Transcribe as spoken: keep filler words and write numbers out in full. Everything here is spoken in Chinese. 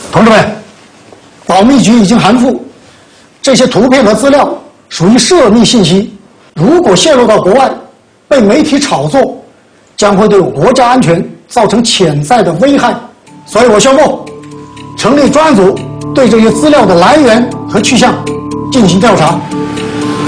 同志们，保密局已经函复，这些图片和资料属于涉密信息，如果泄露到国外，被媒体炒作，将会对国家安全造成潜在的危害。所以我宣布，成立专案组对这些资料的来源和去向进行调查。